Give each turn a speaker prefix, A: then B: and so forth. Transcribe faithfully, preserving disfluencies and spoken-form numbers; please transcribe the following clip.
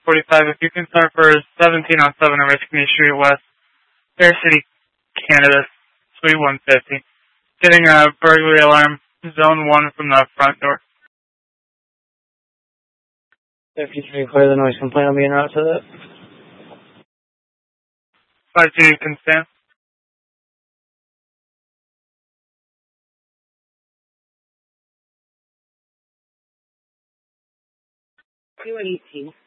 A: forty-five. If you can start for seventeen oh seven Oriskany Street West, Fair City, Canada, Suite one fifty. Getting a burglary alarm, zone one from the front door.
B: fifty-three, clear the noise complaint. I'll be en route to that.
A: five two, you can stand.
C: two eighteen.